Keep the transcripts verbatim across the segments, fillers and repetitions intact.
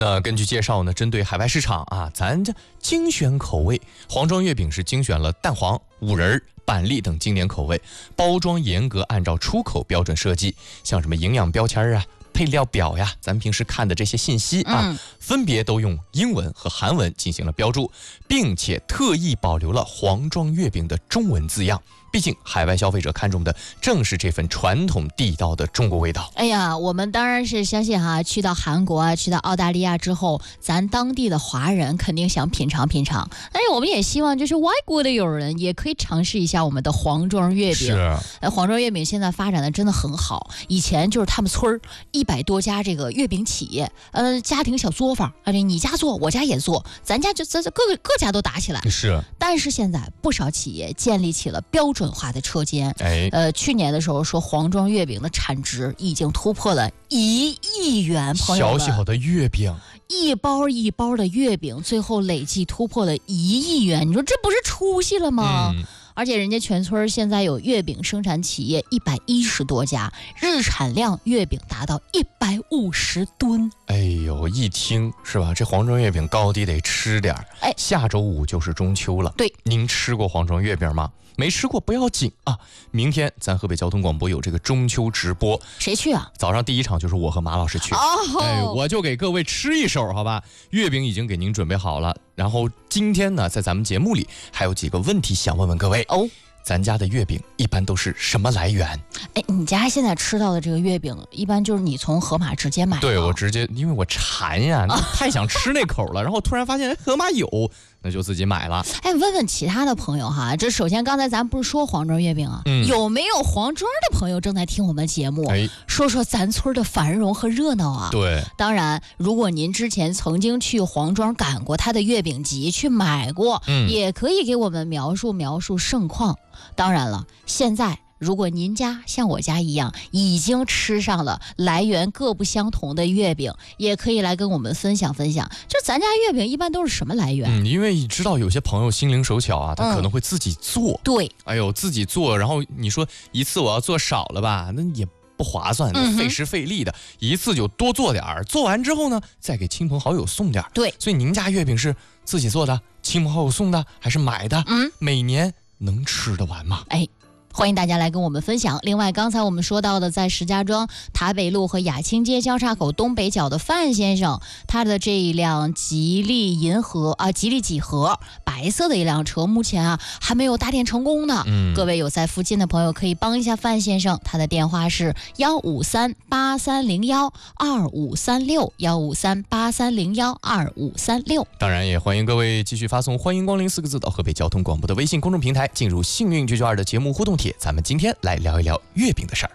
呃，根据介绍呢，针对海外市场啊，咱这精选口味，黄庄月饼是精选了蛋黄、五仁、板栗等经典口味，包装严格按照出口标准设计，像什么营养标签啊、配料表呀，咱平时看的这些信息啊， 嗯、 分别都用英文和韩文进行了标注，并且特意保留了黄庄月饼的中文字样。毕竟海外消费者看重的正是这份传统地道的中国味道。 哎呀，我们当然是相信哈，去到韩国啊，去到澳大利亚之后，咱当地的华人肯定想品尝品尝。但是我们也希望就是外国的友人也可以尝试一下我们的黄庄月饼。 是， 呃，黄庄月饼现在发展的真的很好。以前就是他们村儿一百多家这个月饼企业，呃，家庭小作坊，啊，你家做，我家也做，咱家就咱各个各家都打起来。 是。 但是现在不少企业建立起了标准化的车间， 哎， 呃，去年的时候说黄庄月饼的产值已经突破了一亿元，朋友们， 小小的月饼， 一包一包的月饼，最后累计突破了一亿元，你说这不是出息了吗？ 嗯， 而且人家全村现在有月饼生产企业一百一十多家，日产量月饼达到一百五十吨。 哎呦，一听是吧？这黄庄月饼高低得吃点儿。 哎， 下周五就是中秋了。 对，您吃过黄庄月饼吗？没吃过不要紧啊，明天咱河北交通广播有这个中秋直播， 谁去啊？ 早上第一场就是我和马老师去。 哦， 哎，我就给各位吃一手，好吧？月饼已经给您准备好了，然后今天呢，在咱们节目里还有几个问题想问问各位哦。 咱家的月饼一般都是什么来源？ 哎，你家现在吃到的这个月饼，一般就是你从盒马直接买的？ 对，我直接，因为我馋呀，太想吃那口了，然后突然发现盒马有，那就自己买了。 哎，问问其他的朋友哈，这首先刚才咱不是说黄庄月饼啊，嗯、有没有黄庄的朋友正在听我们节目？哎，说说咱村的繁荣和热闹啊。 对， 当然，如果您之前曾经去黄庄赶过他的月饼集去买过，嗯、也可以给我们描述描述盛况。当然了，现在如果您家像我家一样已经吃上了来源各不相同的月饼，也可以来跟我们分享分享，就咱家月饼一般都是什么来源？ 嗯，因为你知道有些朋友心灵手巧啊，他可能会自己做。嗯、 对， 哎呦，自己做，然后你说一次我要做少了吧，那也不划算，费时费力的，嗯、一次就多做点儿，做完之后呢，再给亲朋好友送点儿。 对， 所以您家月饼是自己做的，亲朋好友送的，还是买的？嗯，每年能吃得完吗？ 哎，欢迎大家来跟我们分享。另外，刚才我们说到的，在石家庄塔北路和雅清街交叉口东北角的范先生，他的这一辆吉利银河啊，吉利几何白色的一辆车，目前啊还没有打点成功呢。嗯，各位有在附近的朋友可以帮一下范先生，他的电话是幺五三八三零幺二五三六幺五三八三零幺二五三六。 当然，也欢迎各位继续发送“欢迎光临”四个字到河北交通广播的微信公众平台，进入幸运九九二的节目互动。咱们今天来聊一聊月饼的事儿。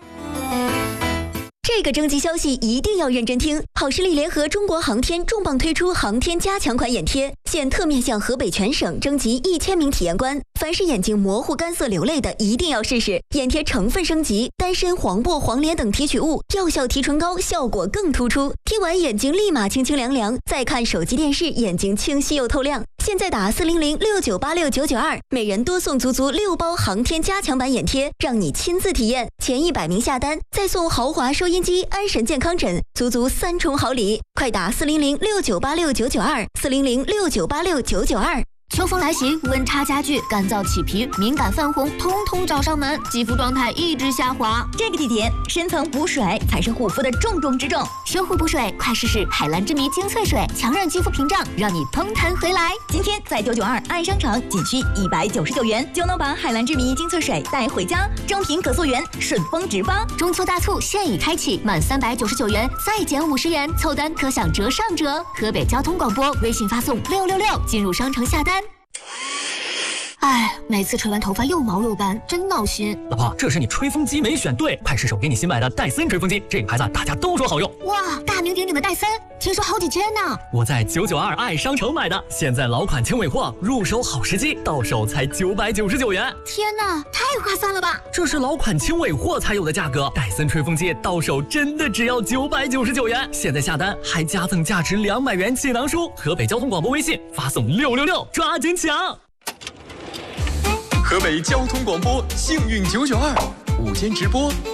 这个征集消息一定要认真听。好视力联合中国航天重磅推出航天加强款眼贴，现特面向河北全省征集一千名体验官，凡是眼睛模糊、干涩、流泪的，一定要试试。眼贴成分升级，单参、黄柏、黄连等提取物，药效提纯高，效果更突出。贴完眼睛立马清清凉凉，再看手机电视，眼睛清晰又透亮。现在打四零零六九八六九九二，每人多送足足六包航天加强版眼贴，让你亲自体验。前一百名下单，再送豪华收音机、安神健康枕，足足三重好礼！快打四零零六九八六九九二，四零零六九八六九九二。 秋风来袭，温差加剧，干燥起皮、敏感泛红，通通找上门，肌肤状态一直下滑。 这个季节，深层补水才是护肤的重中之重。 修护补水，快试试海蓝之谜精粹水，强韧肌肤屏障，让你通弹回来。 今天在九九二爱商场，仅需一百九十九元就能把海蓝之谜精粹水带回家，正品可溯源，顺丰直发。 中秋大促现已开启，满三百九十九元再减五十元，凑单可享折上折。河北交通广播微信发送六六六进入商城下单。 哎，每次吹完头发又毛又干，真闹心。 老婆，这是你吹风机没选对，快试手给你新买的戴森吹风机，这个牌子大家都说好用。 哇，大名鼎鼎的戴森，听说好几千呢。 我在九九二爱商城买的，现在老款轻尾货，入手好时机，到手才九百九十九元。 天哪，太划算了吧！ 这是老款轻尾货才有的价格，戴森吹风机到手真的只要九百九十九元。现在下单还加赠价值两百元气囊书。河北交通广播微信发送六六六，抓紧抢！ 河北交通广播幸运九九二午间直播。